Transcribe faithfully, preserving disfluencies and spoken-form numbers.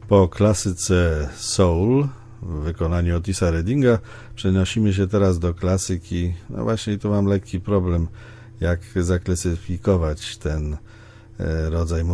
Po klasyce soul w wykonaniu Otisa Reddinga przenosimy się teraz do klasyki. No właśnie, tu mam lekki problem, jak zaklasyfikować ten rodzaj muzyki.